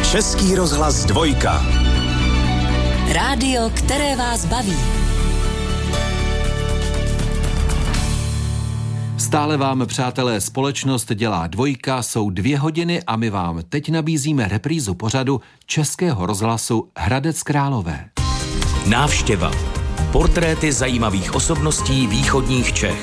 Český rozhlas 2. Rádio, které vás baví. Stále vám, přátelé, společnost dělá 2, jsou 2 hodiny a my vám teď nabízíme reprízu pořadu Českého rozhlasu Hradec Králové. Návštěva. Portréty zajímavých osobností východních Čech.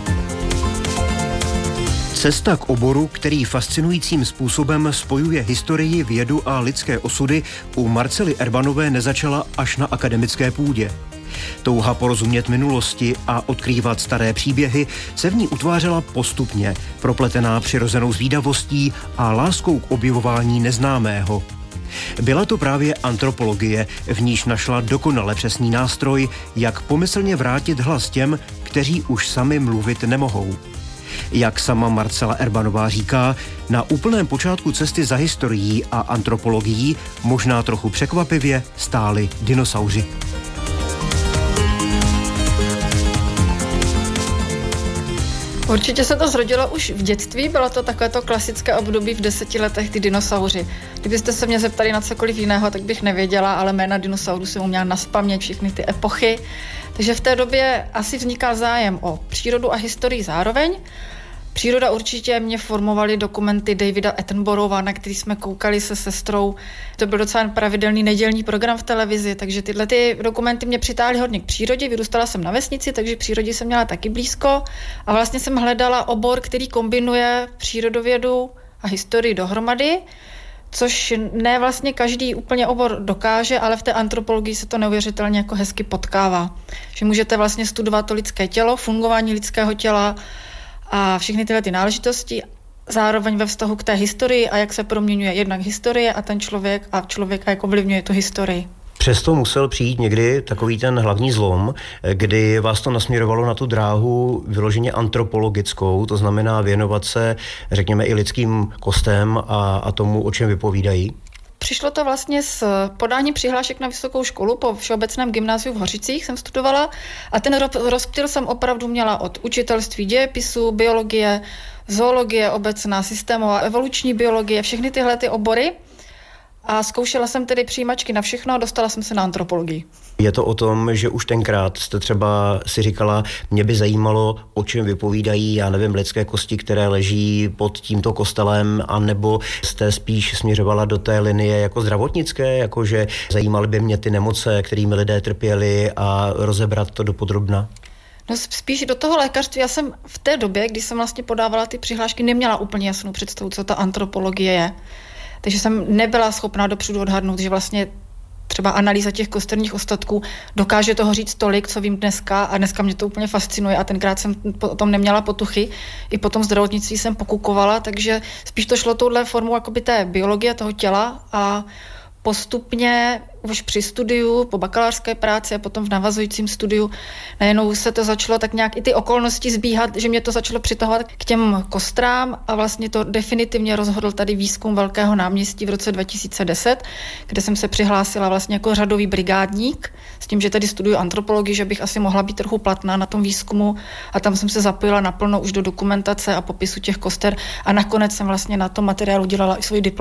Cesta k oboru, který fascinujícím způsobem spojuje historii, vědu a lidské osudy, u Marcely Erbanové nezačala až na akademické půdě. Touha porozumět minulosti a odkrývat staré příběhy se v ní utvářela postupně, propletená přirozenou zvídavostí a láskou k objevování neznámého. Byla to právě antropologie, v níž našla dokonale přesný nástroj, jak pomyslně vrátit hlas těm, kteří už sami mluvit nemohou. Jak sama Marcela Erbanová říká, na úplném počátku cesty za historií a antropologií, možná trochu překvapivě, stáli dinosauři. Určitě se to zrodilo už v dětství, bylo to takové to klasické období v 10 letech, ty dinosauři. Kdybyste se mě zeptali na cokoliv jiného, tak bych nevěděla, ale jména dinosaurů jsem uměla nazpaměť, všechny ty epochy. Takže v té době asi vznikal zájem o přírodu a historii zároveň. Příroda určitě mě formovaly dokumenty Davida Attenborova, na který jsme koukali se sestrou. To byl docela pravidelný nedělní program v televizi, takže tyhle ty dokumenty mě přitáhly hodně k přírodě. Vyrůstala jsem na vesnici, takže k přírodě jsem měla taky blízko. A vlastně jsem hledala obor, který kombinuje přírodovědu a historii dohromady, což ne vlastně každý úplně obor dokáže, ale v té antropologii se to neuvěřitelně jako hezky potkává. Že můžete vlastně studovat to lidské tělo, fungování lidského těla, a všechny tyhle ty náležitosti zároveň ve vztahu k té historii a jak se proměňuje jednak historie a ten člověk a člověka jak ovlivňuje tu historii. Přesto musel přijít někdy takový ten hlavní zlom, kdy vás to nasměrovalo na tu dráhu vyloženě antropologickou, to znamená věnovat se, řekněme, i lidským kostem a tomu, o čem vypovídají. Přišlo to vlastně s podáním přihlášek na vysokou školu po Všeobecném gymnáziu v Hořicích jsem studovala a ten rozptyl jsem opravdu měla od učitelství dějepisu, biologie, zoologie, obecná, systémová, evoluční biologie, všechny tyhle ty obory. A zkoušela jsem tedy přijímačky na všechno a dostala jsem se na antropologii. Je to o tom, že už tenkrát jste třeba si říkala, mě by zajímalo, o čem vypovídají, já nevím, lidské kosti, které leží pod tímto kostelem, anebo jste spíš směřovala do té linie jako zdravotnické, jakože zajímaly by mě ty nemoce, kterými lidé trpěli a rozebrat to dopodrobna? No spíš do toho lékařství. Já jsem v té době, kdy jsem vlastně podávala ty přihlášky, neměla úplně jasnou představu, co ta antropologie je. Takže jsem nebyla schopná dopředu odhadnout, že vlastně třeba analýza těch kosterních ostatků dokáže toho říct tolik, co vím dneska a dneska mě to úplně fascinuje a tenkrát jsem o tom neměla potuchy. I po tom zdravotnictví jsem pokukovala, takže spíš to šlo touhle formou jakoby té biologie, toho těla a postupně už při studiu, po bakalářské práci a potom v navazujícím studiu najednou se to začalo tak nějak i ty okolnosti zbíhat, že mě to začalo přitahovat k těm kostrám a vlastně to definitivně rozhodl tady výzkum Velkého náměstí v roce 2010, kde jsem se přihlásila vlastně jako řadový brigádník s tím, že tady studuju antropologii, že bych asi mohla být trochu platná na tom výzkumu a tam jsem se zapojila naplno už do dokumentace a popisu těch koster a nakonec jsem vlastně na tom materiálu dělala i svůj diplom.